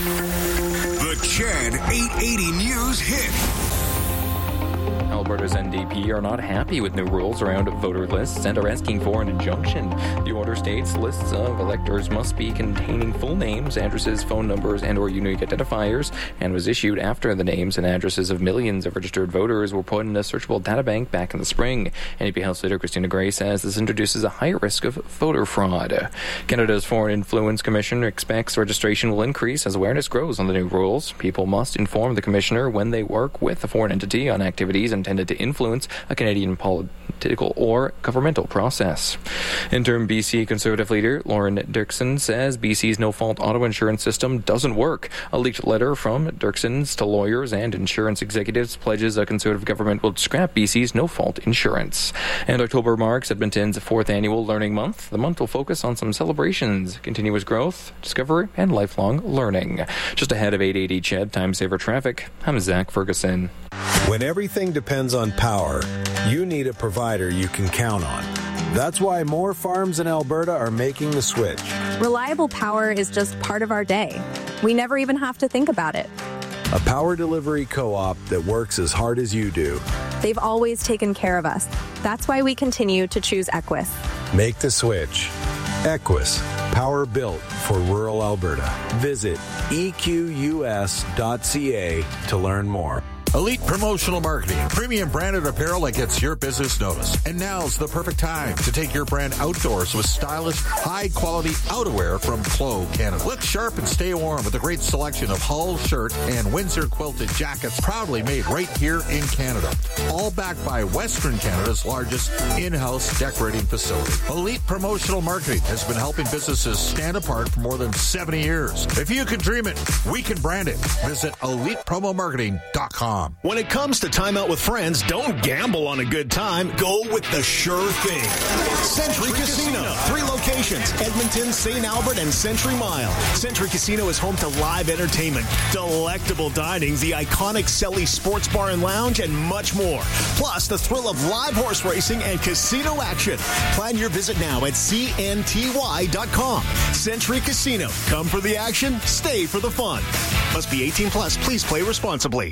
The C H E D eight eighty News Hit. Alberta's N D P are not happy with new rules around voter lists and are asking for an injunction. The order states lists of electors must be containing full names, addresses, phone numbers, and or unique identifiers, and was issued after the names and addresses of millions of registered voters were put in a searchable databank back in the spring. N D P House Leader Christina Gray says this introduces a higher risk of voter fraud. Canada's Foreign Influence Commission expects registration will increase as awareness grows on the new rules. People must inform the commissioner when they work with a foreign entity on activities intended to influence a Canadian political or governmental process. Interim B C Conservative leader Lauren Dirksen says B C's no-fault auto insurance system doesn't work. A leaked letter from Dirksen's to lawyers and insurance executives pledges a Conservative government will scrap B C's no-fault insurance. And October marks Edmonton's fourth annual Learning Month. The month will focus on some celebrations, continuous growth, discovery, and lifelong learning. Just ahead of eight eighty C H E D Time Saver Traffic, I'm Zach Ferguson. When everything depends on power, you need a provider you can count on. That's why more farms in Alberta are making the switch. Reliable power is just part of our day. We never even have to think about it. A power delivery co-op that works as hard as you do. They've always taken care of us. That's why we continue to choose Equus. Make the switch. Equus, power built for rural Alberta. Visit e q u s dot c a to learn more. Elite Promotional Marketing, premium branded apparel that gets your business noticed. And now's the perfect time to take your brand outdoors with stylish, high-quality outerwear from Clo Canada. Look sharp and stay warm with a great selection of Hull shirt and Windsor quilted jackets proudly made right here in Canada. All backed by Western Canada's largest in-house decorating facility. Elite Promotional Marketing has been helping businesses stand apart for more than seventy years. If you can dream it, we can brand it. Visit elite promo marketing dot com. When it comes to time out with friends, don't gamble on a good time. Go with the sure thing. Century Casino. Three locations: Edmonton, Saint Albert, and Century Mile. Century Casino is home to live entertainment, delectable dining, the iconic Selly Sports Bar and Lounge, and much more. Plus, the thrill of live horse racing and casino action. Plan your visit now at C N T Y dot com. Century Casino. Come for the action, stay for the fun. Must be eighteen plus. Please play responsibly.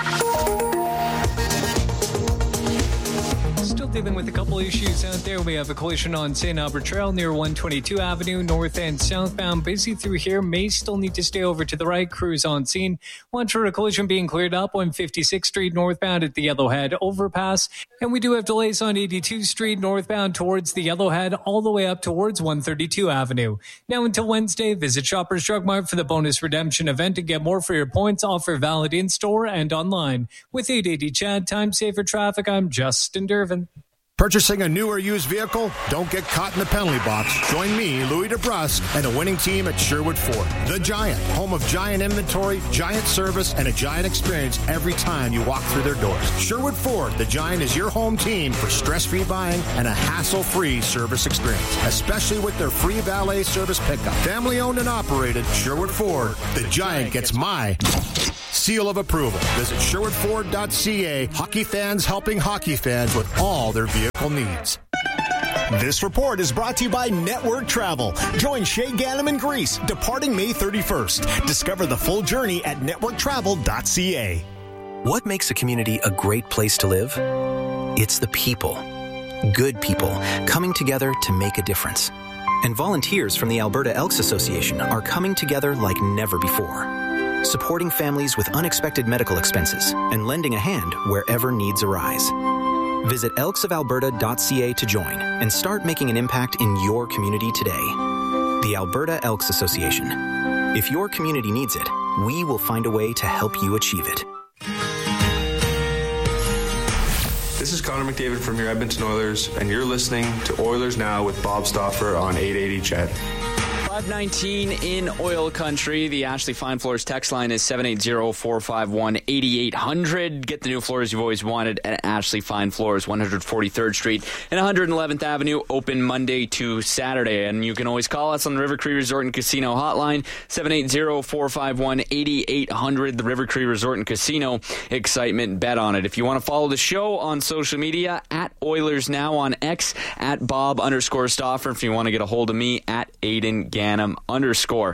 Still dealing with a couple issues out there. We have a collision on Saint Albert Trail near one twenty-two Avenue, north and southbound. Busy through here. May still need to stay over to the right. Crews on scene. Watch for a collision being cleared up on fifty-sixth Street northbound at the Yellowhead overpass. And we do have delays on eighty-two Street northbound towards the Yellowhead all the way up towards one thirty-two Avenue. Now until Wednesday, visit Shoppers Drug Mart for the bonus redemption event and get more for your points. Offer valid in-store and online. With eight eighty Chad, time saver traffic, I'm Justin Dervin. Purchasing a new or used vehicle? Don't get caught in the penalty box. Join me, Louis DeBrusque, and a winning team at Sherwood Ford. The Giant, home of Giant inventory, Giant service, and a Giant experience every time you walk through their doors. Sherwood Ford, the Giant is your home team for stress-free buying and a hassle-free service experience, especially with their free valet service pickup. Family-owned and operated, Sherwood Ford, the Giant gets my seal of approval. Visit Sherwood Ford dot C A. Hockey fans helping hockey fans with all their vehicle needs. This report is brought to you by Network Travel. Join Shay Ganem in Greece, departing May thirty-first. Discover the full journey at network travel dot C A. What makes a community a great place to live? It's the people. Good people coming together to make a difference. And volunteers from the Alberta Elks Association are coming together like never before, supporting families with unexpected medical expenses and lending a hand wherever needs arise. Visit elks of alberta dot C A to join and start making an impact in your community today. The Alberta Elks Association. If your community needs it, we will find a way to help you achieve it. This is Connor McDavid from your Edmonton Oilers, and you're listening to Oilers Now with Bob Stauffer on eight eighty Chat. five nineteen in oil country. The Ashley Fine Floors text line is seven eight zero, four five one, eight eight zero zero. Get the new floors you've always wanted at Ashley Fine Floors, one forty-third Street and one hundred eleventh Avenue, open Monday to Saturday. And you can always call us on the River Cree Resort and Casino hotline, seven eight zero, four five one, eight eight zero zero. The River Cree Resort and Casino. Excitement, bet on it. If you want to follow the show on social media, at Oilers Now on X, at Bob underscore Stauffer. If you want to get a hold of me, at Aiden Ganem underscore.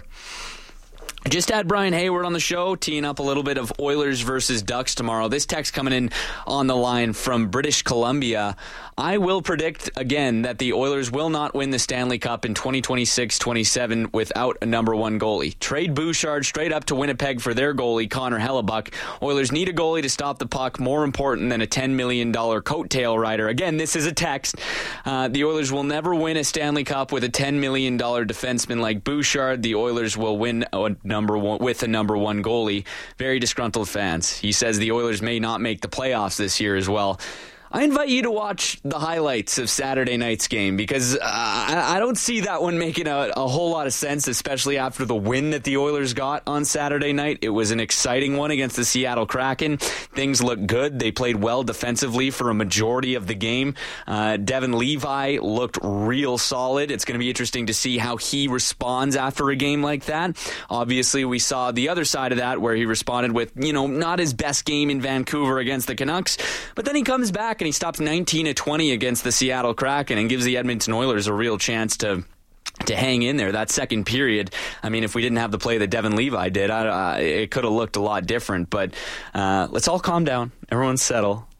Just had Brian Hayward on the show, teeing up a little bit of Oilers versus Ducks tomorrow. This text coming in on the line from British Columbia. I will predict, again, that the Oilers will not win the Stanley Cup in twenty twenty-six twenty-seven without a number one goalie. Trade Bouchard straight up to Winnipeg for their goalie, Connor Hellebuck. Oilers need a goalie to stop the puck, more important than a ten million dollars coattail rider. Again, this is a text. Uh, the Oilers will never win a Stanley Cup with a ten million dollars defenseman like Bouchard. The Oilers will win a number one with a number one goalie. Very disgruntled fans. He says the Oilers may not make the playoffs this year as well. I invite you to watch the highlights of Saturday night's game because uh, I, I don't see that one making a, a whole lot of sense, especially after the win that the Oilers got on Saturday night. It was an exciting one against the Seattle Kraken. Things looked good. They played well defensively for a majority of the game. Uh, Devin Levi looked real solid. It's going to be interesting to see how he responds after a game like that. Obviously, we saw the other side of that where he responded with, you know, not his best game in Vancouver against the Canucks, but then he comes back and he stops nineteen of twenty against the Seattle Kraken and gives the Edmonton Oilers a real chance to to hang in there. That second period, I mean, if we didn't have the play that Devin Levi did, I, uh, it could have looked a lot different. But uh, let's all calm down. Everyone settle.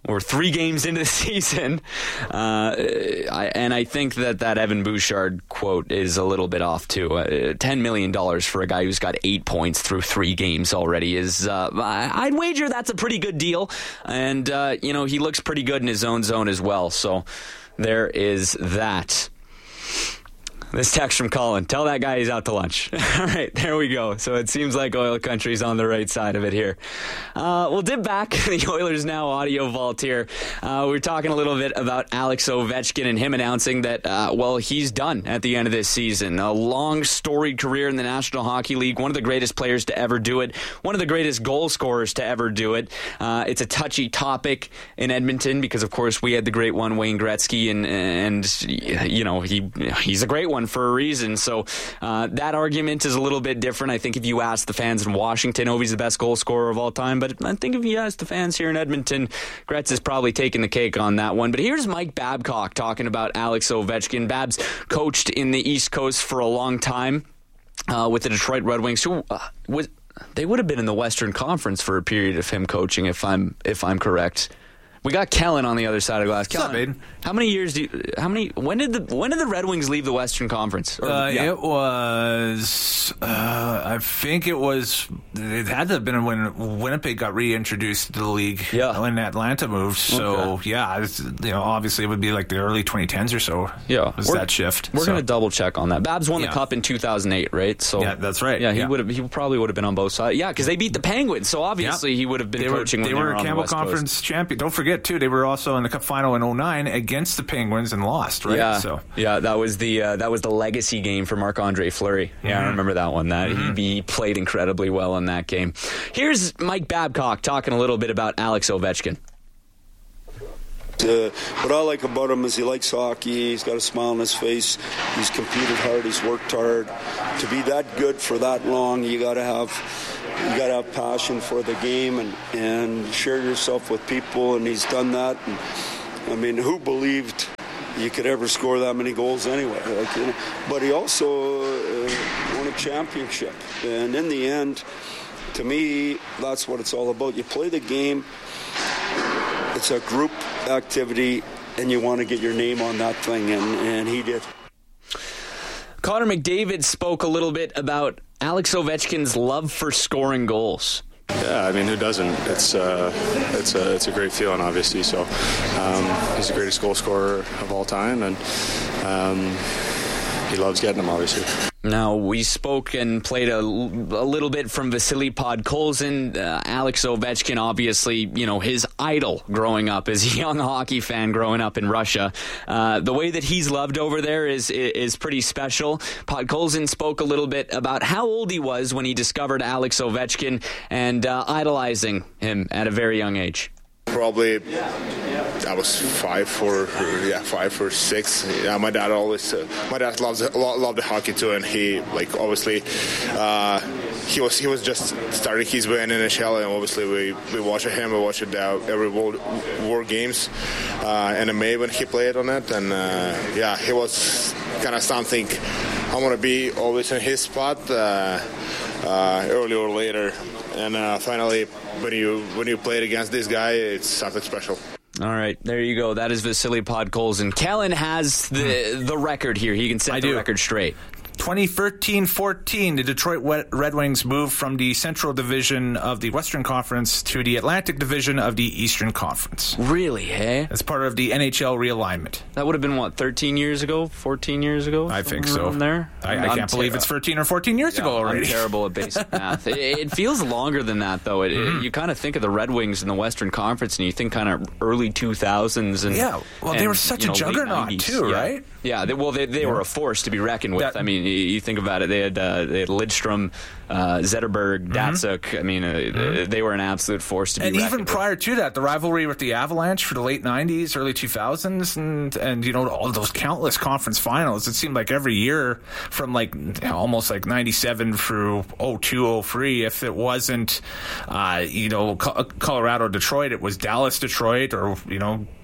We're three games into the season, uh, I, and I think that that Evan Bouchard quote is a little bit off too. Uh, Ten million dollars for a guy who's got eight points through three games already is. Uh, I'd wager that's a pretty good deal, and uh, you know he looks pretty good in his own zone as well. So there is that. This text from Colin. Tell that guy he's out to lunch. All right, there we go. So it seems like Oil Country's on the right side of it here. Uh, we'll dip back the Oilers Now audio vault here. Uh, we were talking a little bit about Alex Ovechkin and him announcing that, uh, well, he's done at the end of this season. A long, storied career in the National Hockey League. One of the greatest players to ever do it. One of the greatest goal scorers to ever do it. Uh, it's a touchy topic in Edmonton because, of course, we had the great one, Wayne Gretzky, and, and you know, he he's a great one for a reason. So uh, that argument is a little bit different. I think if you ask the fans in Washington, Ovi's the best goal scorer of all time. But I think if you ask the fans here in Edmonton, Gretz is probably taking the cake on that one. But here's Mike Babcock talking about Alex Ovechkin. Babs coached in the East Coast for a long time uh, with the Detroit Red Wings, who uh, was they would have been in the Western Conference for a period of him coaching, if I'm if I'm correct. We got Kellen on the other side of the glass. Kellen, What's up, Aiden? How many years do you, how many when did the when did the Red Wings leave the Western Conference? Or, uh, yeah. It was uh, I think it was it had to have been when Winnipeg got reintroduced to the league. Yeah. When Atlanta moved. So okay. yeah, it's, you know, obviously it would be like the early twenty tens or so. Yeah, was we're, that shift. We're so. going to double check on that. Babs won yeah. the cup in two thousand eight, right? So yeah, that's right. Yeah, he yeah. would have. He probably would have been on both sides. Yeah, because they beat the Penguins, so obviously yep. he would have been they coaching. Were, when they, they were were on Campbell the West Conference Coast. champion. Don't forget too, they were also in the Cup final in oh nine against the Penguins and lost. Right. Yeah. So yeah, that was the uh, that was the legacy game for Marc-Andre Fleury. Yeah, mm-hmm. I remember that one. That mm-hmm. he, he played incredibly well in that game. Here's Mike Babcock talking a little bit about Alex Ovechkin. Uh, what I like about him is he likes hockey. He's got a smile on his face. He's competed hard. He's worked hard. To be that good for that long, you got to have you got to have passion for the game and, and share yourself with people. And he's done that. And, I mean, who believed you could ever score that many goals anyway? Like, you know, but he also uh, won a championship. And in the end, to me, that's what it's all about. You play the game. It's a group activity, and you want to get your name on that thing, and, and he did. Connor McDavid spoke a little bit about Alex Ovechkin's love for scoring goals. Yeah, I mean, who doesn't? It's uh, it's a it's a great feeling, obviously. So um, he's the greatest goal scorer of all time, and um, he loves getting them, obviously. Now, we spoke and played a, a little bit from Vasily Podkolzin. Uh, Alex Ovechkin, obviously, you know, his idol growing up as a young hockey fan growing up in Russia. Uh, the way that he's loved over there is is pretty special. Podkolzin spoke a little bit about how old he was when he discovered Alex Ovechkin and uh, idolizing him at a very young age. Probably I was five or yeah five or six. Yeah, my dad always uh, my dad loves loved the hockey too, and he like obviously uh, he was he was just starting his way in N H L, and obviously we we watched him, we watched uh, every World War games uh, in May when he played on it, and uh, yeah, he was kind of something I want to be always in his spot uh, uh, earlier or later. And uh, finally, when you when you played against this guy, it's something special. All right, there you go. That is Vasily Podkolzin. Kellen has the the record here. He can set I the do. record straight. twenty thirteen fourteen, the Detroit Red Wings moved from the Central Division of the Western Conference to the Atlantic Division of the Eastern Conference. Really, eh? As part of the N H L realignment. That would have been, what, thirteen years ago? fourteen years ago? I think so. There? I, I can't ter- believe it's thirteen or fourteen years yeah, ago already. I'm terrible at basic math. It, it feels longer than that, though. It, mm-hmm. it, you kind of think of the Red Wings in the Western Conference, and you think kind of early two thousands. And, yeah, well, and, they were such you a know, juggernaut, too, yeah. right? Yeah, they, well, they, they yeah. were a force to be reckoned with. That, I mean, you, you think about it. They had uh, they had Lidstrom, uh, Zetterberg, Datsuk. Mm-hmm. I mean, uh, mm-hmm. they were an absolute force to be and reckoned even with. prior to that, the rivalry with the Avalanche for the late nineties, early two thousands, and, and you know, all those countless conference finals. It seemed like every year from like almost like ninety-seven through oh two, oh three, if it wasn't, uh, you know, Colorado, Detroit, it was Dallas, Detroit, or, you know,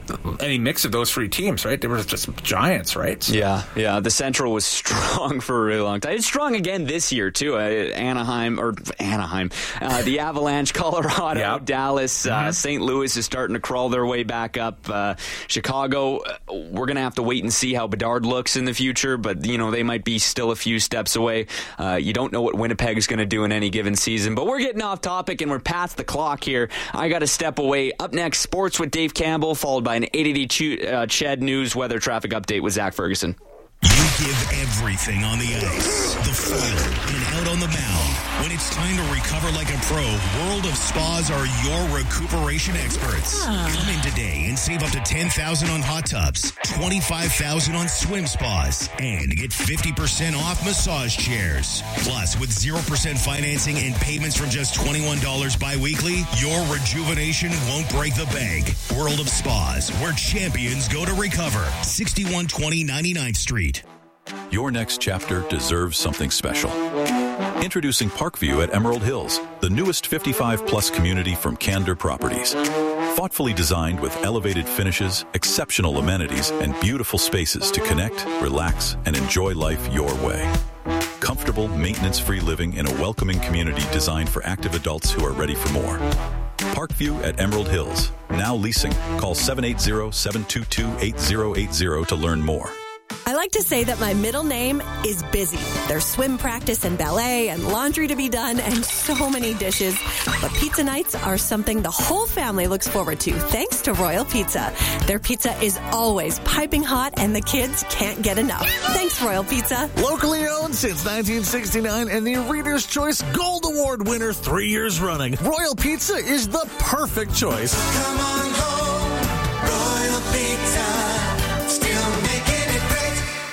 any mix of those three teams, right? They were just giants, right? So. Yeah, yeah. The Central was strong for a really long time. It's strong again this year, too. Uh, Anaheim, or Anaheim, uh, the Avalanche, Colorado, yep. Dallas, mm-hmm. uh, Saint Louis is starting to crawl their way back up. Uh, Chicago, uh, we're going to have to wait and see how Bedard looks in the future, but, you know, they might be still a few steps away. Uh, you don't know what Winnipeg is going to do in any given season, but we're getting off topic and we're past the clock here. I got to step away. Up next, sports with Dave Campbell, followed by an eight eighty Ch- uh, Ched News weather traffic update with Zach Ferguson. You give everything on the ice, the field, and out on the mound. When it's time to recover like a pro, World of Spas are your recuperation experts. Come in today and save up to ten thousand dollars on hot tubs, twenty-five thousand dollars on swim spas, and get fifty percent off massage chairs. Plus, with zero percent financing and payments from just twenty-one dollars bi-weekly, your rejuvenation won't break the bank. World of Spas, where champions go to recover. sixty-one twenty ninety-ninth Street. Your next chapter deserves something special. Introducing Parkview at Emerald Hills, the newest fifty-five plus community from Candor Properties. Thoughtfully designed with elevated finishes, exceptional amenities, and beautiful spaces to connect, relax, and enjoy life your way. Comfortable, maintenance-free living in a welcoming community designed for active adults who are ready for more. Parkview at Emerald Hills. Now leasing. Call seven eight zero, seven two two, eight zero eight zero to learn more. I like to say that my middle name is Busy. There's swim practice and ballet and laundry to be done and so many dishes. But pizza nights are something the whole family looks forward to thanks to Royal Pizza. Their pizza is always piping hot and the kids can't get enough. Thanks, Royal Pizza. Locally owned since nineteen sixty-nine and the Reader's Choice Gold Award winner three years running. Royal Pizza is the perfect choice. Come on home, Royal Pizza. Still making it great.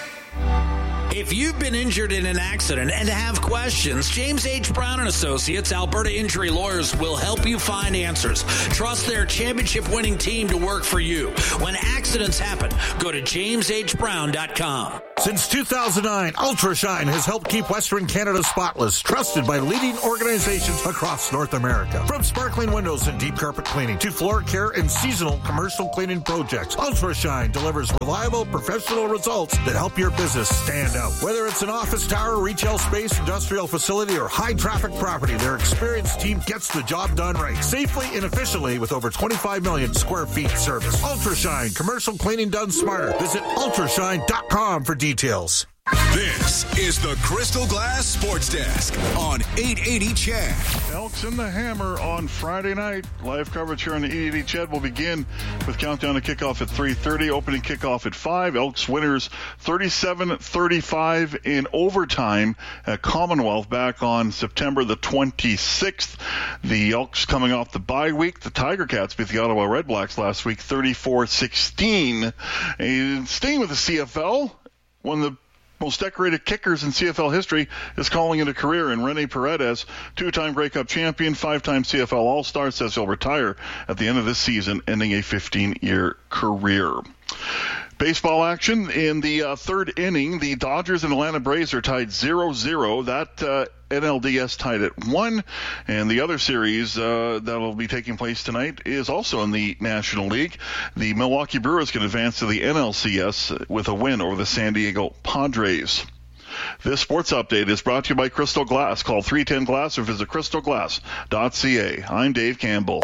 If you've been injured in an accident and have questions, James H. Brown and Associates, Alberta Injury Lawyers, will help you find answers. Trust their championship-winning team to work for you. When accidents happen, go to james h brown dot com. Since two thousand nine, UltraShine has helped keep Western Canada spotless, trusted by leading organizations across North America. From sparkling windows and deep carpet cleaning to floor care and seasonal commercial cleaning projects, UltraShine delivers reliable, professional results that help your business stand out. Whether it's an office tower, retail space, industrial facility, or high-traffic property, their experienced team gets the job done right, safely and efficiently with over twenty-five million square feet service. UltraShine, commercial cleaning done smarter. Visit ultrashine dot com for details. This is the Crystal Glass Sports Desk on eight eighty C H E D. Elks in the Hammer on Friday night. Live coverage here on eight eighty C H E D will begin with countdown to kickoff at three thirty. Opening kickoff at five. Elks winners thirty-seven thirty-five in overtime at Commonwealth back on September the twenty-sixth. The Elks coming off the bye week. The Tiger Cats beat the Ottawa Redblacks last week thirty-four sixteen. And staying with the C F L, one of the most decorated kickers in C F L history is calling it a career, and Rene Paredes, two-time Grey Cup champion, five-time C F L All-Star, says he'll retire at the end of this season, ending a fifteen-year career. Baseball action in the uh, third inning. The Dodgers and Atlanta Braves are tied zero zero. That uh, N L D S tied at one. And the other series uh, that will be taking place tonight is also in the National League. The Milwaukee Brewers can advance to the N L C S with a win over the San Diego Padres. This sports update is brought to you by Crystal Glass. Call three one zero glass or visit crystal glass dot c a. I'm Dave Campbell.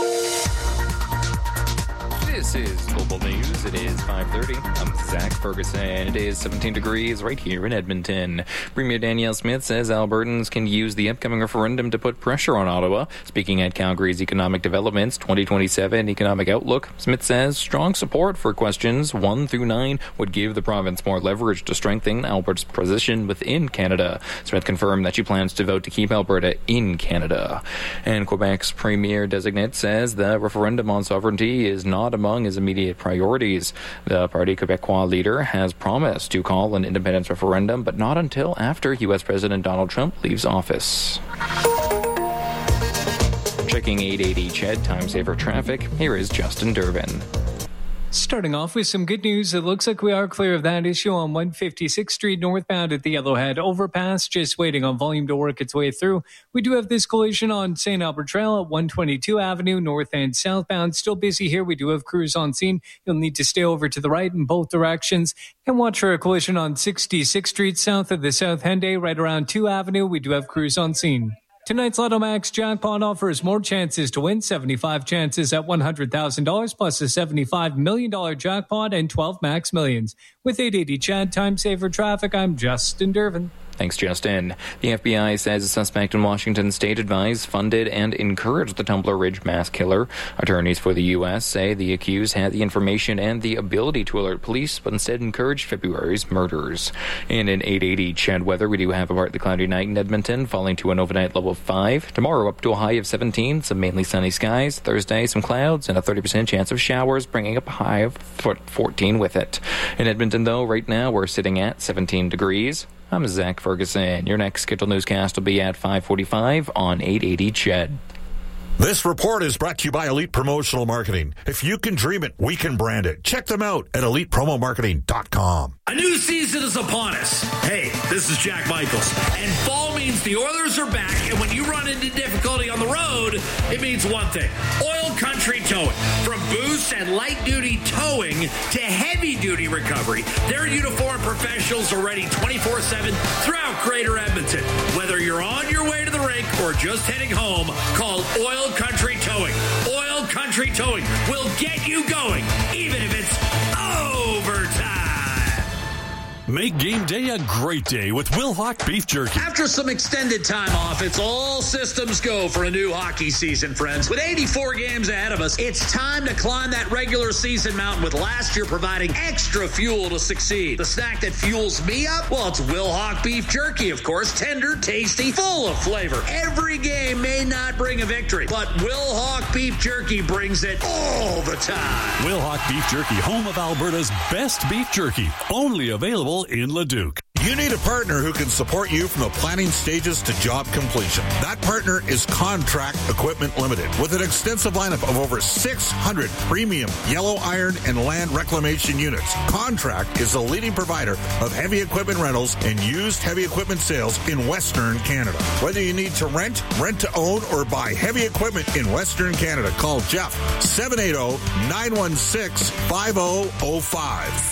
This is Global News. It is five thirty. I'm Zach Ferguson. It is seventeen degrees right here in Edmonton. Premier Danielle Smith says Albertans can use the upcoming referendum to put pressure on Ottawa. Speaking at Calgary's Economic Development's twenty twenty-seven Economic Outlook, Smith says strong support for questions one through nine would give the province more leverage to strengthen Alberta's position within Canada. Smith confirmed that she plans to vote to keep Alberta in Canada. And Quebec's Premier-designate says the referendum on sovereignty is not among his immediate priorities. The Parti Québécois leader has promised to call an independence referendum, but not until after U S President Donald Trump leaves office. Checking eight eighty C H E D time saver traffic, here is Justin Durbin. Starting off with some good news, it looks like we are clear of that issue on one fifty-sixth Street northbound at the Yellowhead overpass, just waiting on volume to work its way through. We do have this collision on Saint Albert Trail at one twenty-two Avenue, north and southbound. Still busy here. We do have crews on scene. You'll need to stay over to the right in both directions. And watch for a collision on sixty-sixth Street south of the South Henday, right around two Avenue. We do have crews on scene. Tonight's Lotto Max jackpot offers more chances to win, seventy-five chances at one hundred thousand dollars, plus a seventy-five million dollars jackpot and twelve Max Millions. With eight eighty Chad Time Saver Traffic, I'm Justin Dervin. Thanks, Justin. The F B I says a suspect in Washington state advised, funded, and encouraged the Tumbler Ridge mass killer. Attorneys for the U S say the accused had the information and the ability to alert police, but instead encouraged February's murders. And in eight eighty Chad weather, we do have a partly cloudy night in Edmonton, falling to an overnight level of five. Tomorrow up to a high of seventeen, some mainly sunny skies. Thursday, some clouds and a thirty percent chance of showers, bringing up a high of fourteen with it. In Edmonton, though, right now we're sitting at seventeen degrees. I'm Zach Ferguson. Your next scheduled newscast will be at five forty-five on eight eighty C H E D. This report is brought to you by Elite Promotional Marketing. If you can dream it, we can brand it. Check them out at elite promo marketing dot com. A new season is upon us. Hey, this is Jack Michaels. And fall means the Oilers are back, and when you run into difficulty on the road, it means one thing. Oil Country Towing. From boost and light-duty towing to heavy-duty recovery, their uniformed professionals are ready twenty-four seven throughout Greater Edmonton. Whether you're on your way to the rink or just heading home, call Oil Country Towing. Oil Country Towing will get you going, even if it's overtime. Make game day a great day with Wilhauk Beef Jerky. After some extended time off, it's all systems go for a new hockey season, friends. With eighty-four games ahead of us, it's time to climb that regular season mountain, with last year providing extra fuel to succeed. The snack that fuels me up? Well, it's Wilhauk Beef Jerky, of course. Tender, tasty, full of flavor. Every game may not bring a victory, but Wilhauk Beef Jerky brings it all the time. Wilhauk Beef Jerky, home of Alberta's best beef jerky. Only available in Leduc. You need a partner who can support you from the planning stages to job completion. That partner is Contract Equipment Limited, with an extensive lineup of over six hundred premium yellow iron and land reclamation units. Contract is the leading provider of heavy equipment rentals and used heavy equipment sales in Western Canada. Whether you need to rent, rent to own, or buy heavy equipment in Western Canada, call Jeff, seven eight zero, nine one six, five zero zero five.